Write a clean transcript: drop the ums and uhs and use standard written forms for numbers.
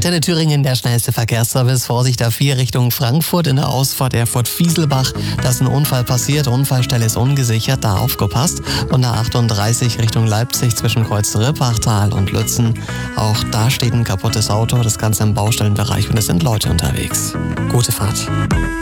Antenne Thüringen, der schnellste Verkehrsservice. Vorsicht A4 Richtung Frankfurt in der Ausfahrt Erfurt-Fieselbach. Da ist ein Unfall passiert. Unfallstelle ist ungesichert, da aufgepasst. Und A38 Richtung Leipzig zwischen Kreuz Rippachtal und Lützen. Auch da steht ein kaputtes Auto. Das Ganze im Baustellenbereich und es sind Leute unterwegs. Gute Fahrt.